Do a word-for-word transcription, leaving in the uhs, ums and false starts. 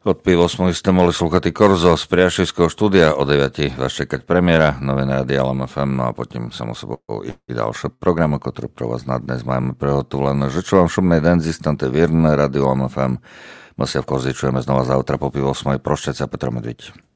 Od pів восьмої ste mohli slúchať Korzo z Priašivského štúdia, o deviatej vás čekať premiéra Noviny Rádia L M F M, no a potom samo sebou i ďalšie programy, ktoré pre vás na dnes máme prehotované. Žečujem šumnej den, zistante vírne Rádio L M F M. My sa v Korzi čujeme znova zautra po pів восьмої. Prošťať sa, Petro Medviť.